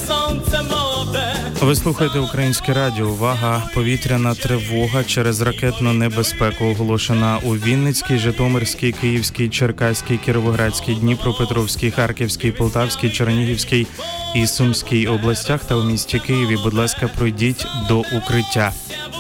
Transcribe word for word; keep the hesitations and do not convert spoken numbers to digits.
сонце молоде. Ви слухаєте Українське радіо. Увага! Повітряна тривога через ракетну небезпеку оголошена у Вінницькій, Житомирській, Київській, Черкаській, Кіровоградській, Дніпропетровській, Харківській, Полтавській, Чернігівській і Сумській областях та у місті Києві. Будь ласка, пройдіть до укриття.